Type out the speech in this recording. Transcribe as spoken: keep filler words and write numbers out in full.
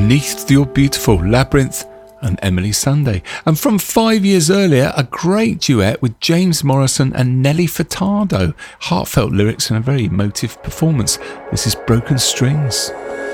Beneath You're Beautiful, Labyrinth and Emily Sunday. And from five years earlier, a great duet with James Morrison and Nelly Furtado. Heartfelt lyrics and a very emotive performance. This is Broken Strings.